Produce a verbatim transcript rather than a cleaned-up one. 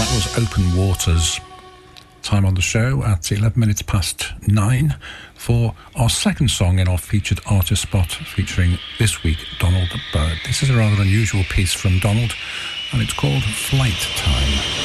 Open Waters. Time on the show at eleven minutes past nine for our second song in our featured artist spot, featuring this week Donald Byrd. This is a rather unusual piece from Donald, and it's called Flight Time.